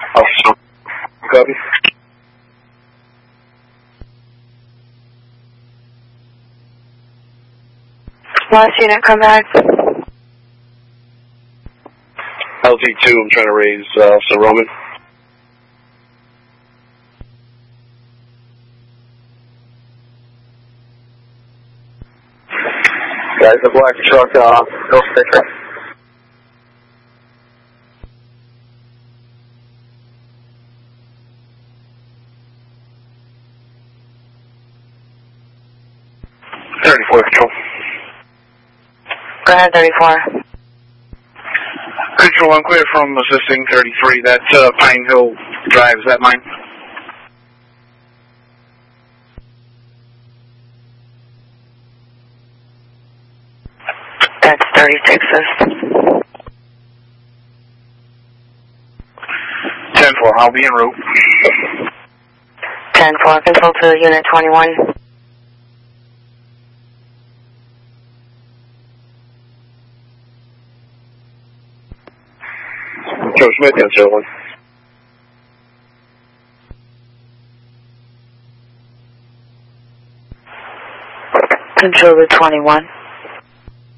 Officer, copy. Last unit, come back. LT2, I'm trying to raise Officer Roman. Guys, the black truck, no sticker. Control. Go ahead, 34. Control, I'm clear from assisting 33. That's Pine Hill Drive, is that mine? That's 36's. 10-4, I'll be en route. 10-4, control to unit 21. Joe Smith, answer 1. Control to 21.